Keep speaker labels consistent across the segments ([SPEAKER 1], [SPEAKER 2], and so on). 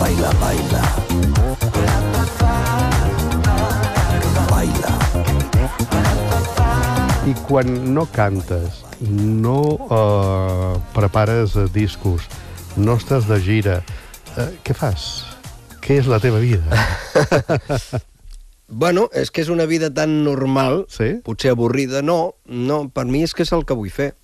[SPEAKER 1] Baila, baila. Baila.
[SPEAKER 2] I quan no cantes, no prepares discos, no estàs de gira, què fas? Què és la teva vida?
[SPEAKER 3] Bueno, és que és una vida tan normal,
[SPEAKER 2] Sí?
[SPEAKER 3] potser avorrida, no, per mi és que és el que vull fer.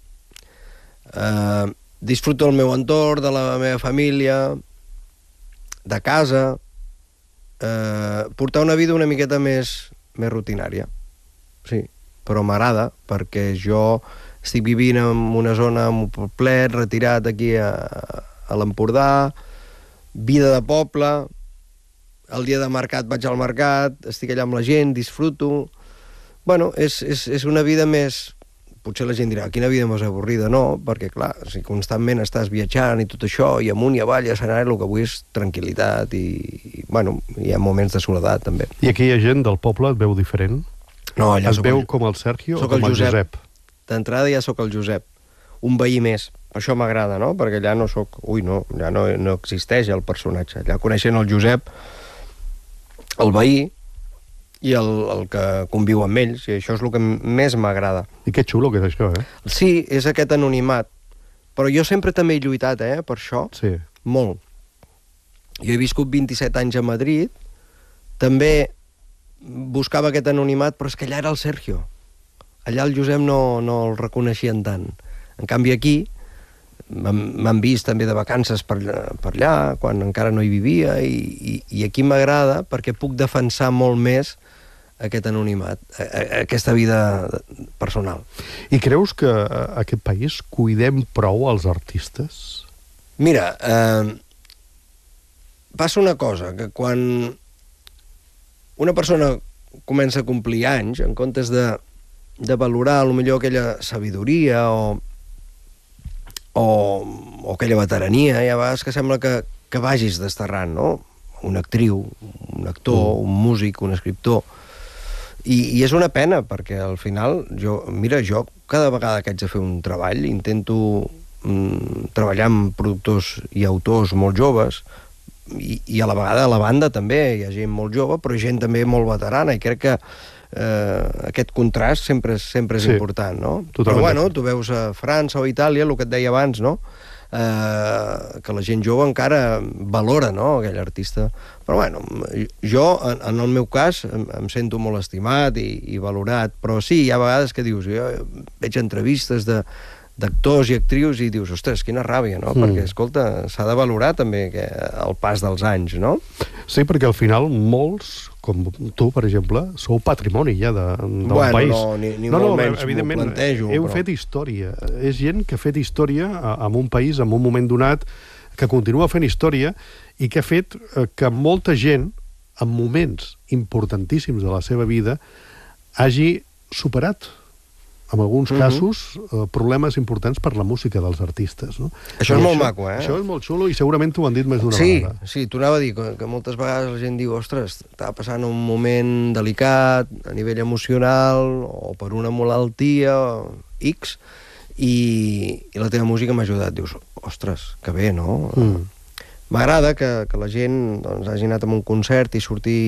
[SPEAKER 3] Disfruto del meu entorn, de la meva família, de casa, portar una vida una miqueta més rutinària, sí, però m'agrada, perquè jo estic vivint en una zona, en un poblet, retirat aquí a l'Empordà, vida de poble, el dia de mercat vaig al mercat, estic allà amb la gent, disfruto. Bueno, és una vida més... Potser la gent dirà, quina vida més avorrida, no, perquè, clar, si constantment estàs viatjant i tot això, i amunt i avall, i a escenari, el que vull és tranquil·litat i bueno, hi ha moments de soledat, també.
[SPEAKER 2] I aquí hi ha gent del poble, et veu diferent?
[SPEAKER 3] No, allà
[SPEAKER 2] Et veu com el Sergio o com el Josep?
[SPEAKER 3] D'entrada ja sóc el Josep, un veí més. Per això m'agrada, no? Perquè allà no sóc... allà no existeix el personatge. Allà coneixent el Josep, el veí, i el que conviu amb ells, i això és el que més m'agrada.
[SPEAKER 2] I que xulo que és això, eh?
[SPEAKER 3] Sí, és aquest anonimat. Però jo sempre també he lluitat, per això.
[SPEAKER 2] Sí.
[SPEAKER 3] Molt. Jo he viscut 27 anys a Madrid, també buscava aquest anonimat, però és que allà era el Sergio. Allà el Josep no el reconeixien tant. En canvi aquí m'han vist també de vacances per allà, quan encara no hi vivia, i aquí m'agrada perquè puc defensar molt més aquest anonimat, aquesta vida personal.
[SPEAKER 2] I creus que a aquest país cuidem prou els artistes?
[SPEAKER 3] Mira, passa una cosa, que quan una persona comença a complir anys, en comptes de valorar potser aquella sabidoria o aquella veterania, ja vegades que sembla que vagis desterrant, no? Una actriu, un actor, un músic, un escriptor. I és una pena, perquè al final, jo cada vegada que haig de fer un treball intento treballar amb productors i autors molt joves, i a la vegada a la banda també hi ha gent molt jove, però gent també molt veterana, i crec que aquest contrast sempre és important, no? Però bueno, tu veus a França o a Itàlia, el que et deia abans, no? Que la gent jove encara valora, no?, aquell artista. Però bueno, jo, en el meu cas, em sento molt estimat i valorat, però sí, hi ha vegades que dius, jo veig entrevistes d'actors i actrius i dius, ostres, quina ràbia, no? Perquè, escolta, s'ha de valorar també el pas dels anys, no?
[SPEAKER 2] Sí, perquè al final molts, com tu, per exemple, sou patrimoni ja del país.
[SPEAKER 3] No, ni molt menys m'ho plantejo.
[SPEAKER 2] Heu fet història. És gent que ha fet història en un país, en un moment donat, que continua fent història i que ha fet que molta gent, en moments importantíssims de la seva vida, hagi superat, en alguns casos, problemes importants per la música dels artistes, no?
[SPEAKER 3] Això és molt maco,
[SPEAKER 2] Això és molt xulo i segurament t'ho han dit més d'una vegada.
[SPEAKER 3] Sí, t'ho anava a dir, que moltes vegades la gent diu, ostres, està passant un moment delicat a nivell emocional o per una malaltia X, i la teva música m'ha ajudat. Dius, ostres, que bé, no? M'agrada que la gent hagi anat a un concert i sortir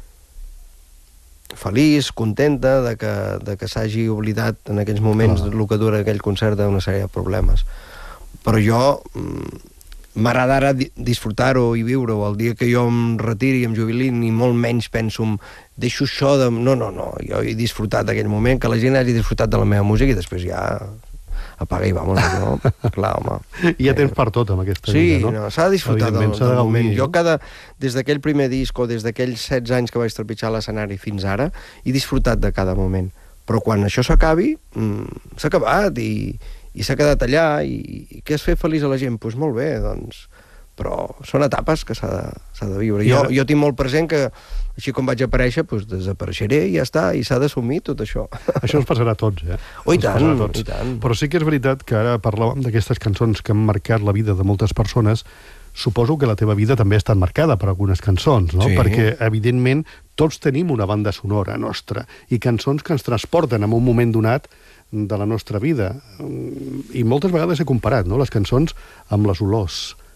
[SPEAKER 3] feliç, contenta de que s'hagi oblidat en aquells moments el que dura aquell concert d'una sèrie de problemes. Però jo m'agrada ara disfrutar-ho i viure-ho. El dia que jo em retiri i em jubili, ni molt menys penso deixo això de... No, jo he disfrutat d'aquell moment, que la gent hagi disfrutat de la meva música i després ja apaga i vamos, no? Clar, home.
[SPEAKER 2] I ja tens per tot amb aquesta vida, no?
[SPEAKER 3] Sí, s'ha de disfrutar del moment. Jo des d'aquell primer disc o des d'aquells 16 anys que vaig trepitjar l'escenari fins ara, he disfrutat de cada moment. Però quan això s'acabi, s'ha acabat i s'ha quedat allà, i què has fet feliç a la gent? Doncs molt bé, doncs... Però són etapes que s'ha de viure. Jo tinc molt present que, així com vaig aparèixer, doncs desapareixeré i ja està, i s'ha d'assumir tot això.
[SPEAKER 2] Això ens passarà a tots, eh?
[SPEAKER 3] I tant.
[SPEAKER 2] Però sí que és veritat que ara parlàvem d'aquestes cançons que han marcat la vida de moltes persones. Suposo que la teva vida també ha estat marcada per algunes cançons, no?
[SPEAKER 3] Sí.
[SPEAKER 2] Perquè, evidentment, tots tenim una banda sonora nostra i cançons que ens transporten en un moment donat de la nostra vida. I moltes vegades he comparat, no?, les cançons amb les olors,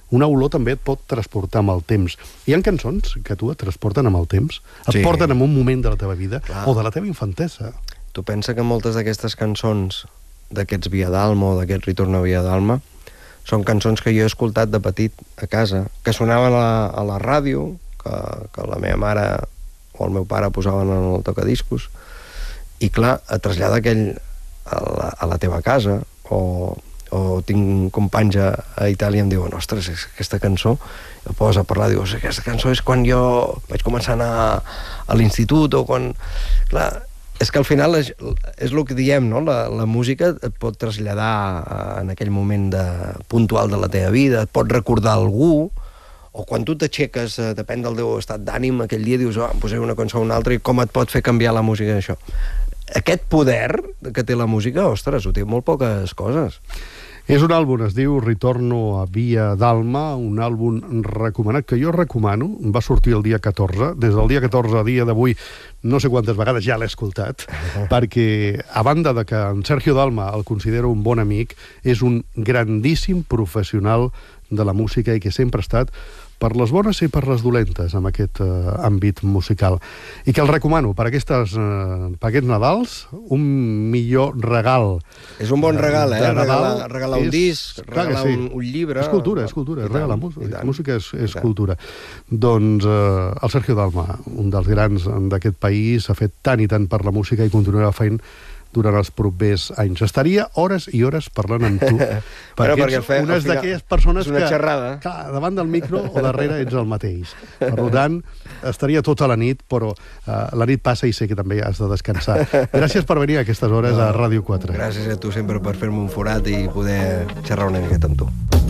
[SPEAKER 2] una olor també et pot transportar amb el temps. Hi ha cançons que tu et transporten amb el temps, et porten en un moment de la teva vida o de la teva infantesa.
[SPEAKER 3] Tu pensa que moltes d'aquestes cançons d'aquests Via d'Alma o d'aquest Ritorno a Via d'Alma són cançons que jo he escoltat de petit a casa, que sonaven a la ràdio, que la meva mare o el meu pare posaven en el tocadiscos, i clar, et trasllada aquell a la teva casa, o tinc companys a Itàlia i em diuen, ostres, aquesta cançó, el posa a parlar, dius, aquesta cançó és quan jo vaig començar a anar a l'institut, o quan... Clar, és que al final és el que diem, no? La música et pot traslladar en aquell moment puntual de la teva vida, et pot recordar algú, o quan tu t'aixeques, depèn del teu estat d'ànim, aquell dia dius, em posaré una cançó o una altra, i com et pot fer canviar la música d'això. Aquest poder que té la música, ostres, ho té molt poques coses.
[SPEAKER 2] És un àlbum, es diu Ritorno a Via d'Alma, un àlbum recomanat, que jo recomano, va sortir el dia 14, des del dia 14 a dia d'avui, no sé quantes vegades ja l'he escoltat, perquè, a banda de que en Sergio Dalma el considero un bon amic, és un grandíssim professional de la música i que sempre ha estat per les bones i per les dolentes en aquest àmbit musical. I que el recomano per aquests Nadals, un millor regal.
[SPEAKER 3] És un bon regal, regalar un disc, regalar un llibre...
[SPEAKER 2] És cultura, regalar música és cultura. Doncs el Sergio Dalma, un dels grans d'aquest país, ha fet tant i tant per la música i continuarà fent durant els propers anys. Estaria hores i hores parlant amb tu, perquè ets una d'aquelles persones que, clar, davant del micro o darrere ets el mateix. Per tant, estaria tota la nit, però la nit passa i sé que també has de descansar. Gràcies per venir a aquestes hores a Ràdio 4.
[SPEAKER 3] Gràcies a tu sempre per fer-me un forat i poder xerrar una miqueta amb tu.